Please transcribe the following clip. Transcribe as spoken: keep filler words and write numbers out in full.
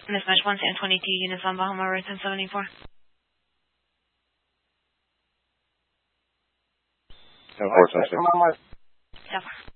Mismatch one San twenty-two units on Bahama Road ten seventy-four. ten four, ten six. Yeah.